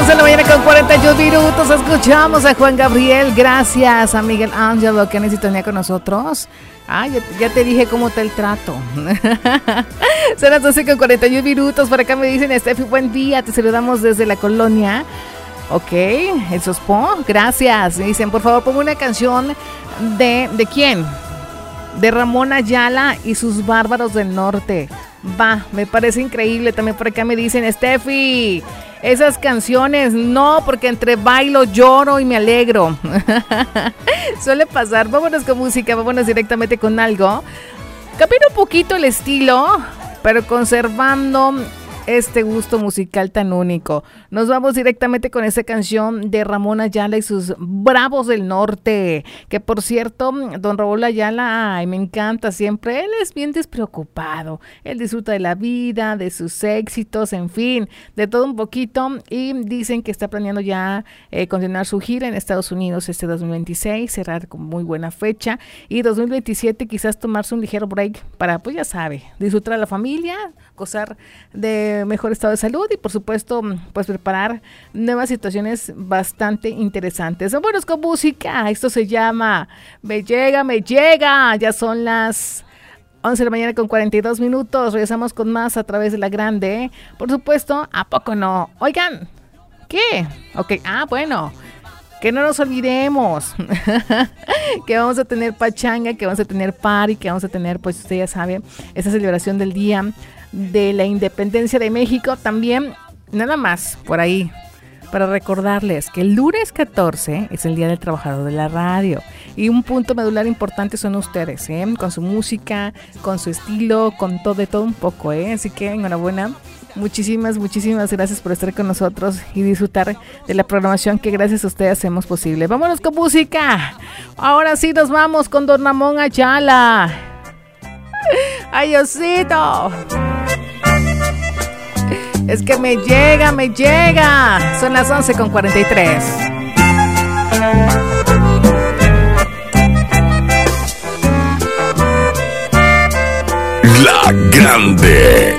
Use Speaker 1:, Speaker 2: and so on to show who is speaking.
Speaker 1: 11 de la mañana con 41 minutos. Escuchamos a Juan Gabriel. Gracias a Miguel Ángelo que necesitaría con nosotros. Ya te dije cómo está el trato. Son las 12 con 41 minutos. Por acá me dicen, Steffi, buen día. Te saludamos desde la colonia. Ok, el Sospo. Gracias. Me dicen, por favor, ponme una canción ¿de quién? De Ramón Ayala y sus Bárbaros del Norte. Va, me parece increíble. También por acá me dicen, Steffi, esas canciones no, porque entre bailo, lloro y me alegro. Suele pasar. Vámonos con música, vámonos directamente con algo. Cambiar un poquito el estilo, pero conservando este gusto musical tan único. Nos vamos directamente con esta canción de Ramón Ayala y sus Bravos del Norte, que por cierto, don Raúl Ayala, me encanta siempre, él es bien despreocupado, él disfruta de la vida, de sus éxitos, en fin, de todo un poquito, y dicen que está planeando ya continuar su gira en Estados Unidos este 2026, cerrar con muy buena fecha, y 2027 quizás tomarse un ligero break para, pues ya sabe, disfrutar a la familia, gozar de mejor estado de salud y por supuesto pues preparar nuevas situaciones bastante interesantes. Vámonos con música, esto se llama Me llega, ya son las 11 de la mañana con 42 minutos, regresamos con más a través de la grande, por supuesto, ¿a poco no? Oigan, ¿qué? Ok, bueno, que no nos olvidemos que vamos a tener pachanga, que vamos a tener party, que vamos a tener, pues usted ya sabe, esa celebración del Día de la Independencia de México. También, nada más por ahí, para recordarles que el lunes 14 es el Día del Trabajador de la Radio y un punto medular importante son ustedes, con su música, con su estilo, con todo, de todo un poco, así que enhorabuena. Muchísimas gracias por estar con nosotros y disfrutar de la programación que gracias a ustedes hacemos posible. Vámonos con música. Ahora sí nos vamos con don Ramón Ayala. ¡Ay, Diosito! Es que me llega. Son las 11 con 43.